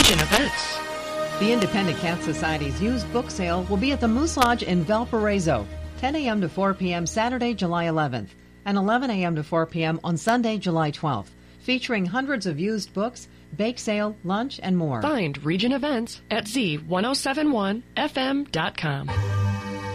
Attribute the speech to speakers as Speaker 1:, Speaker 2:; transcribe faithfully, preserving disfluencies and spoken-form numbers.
Speaker 1: Region Events.
Speaker 2: The Independent Cat Society's used book sale will be at the Moose Lodge in Valparaiso, ten a.m. to four p.m. Saturday, July eleventh, and eleven a.m. to four p.m. on Sunday, July twelfth, featuring hundreds of used books, bake sale, lunch, and more.
Speaker 1: Find Region Events at Z ten seventy-one F M dot com.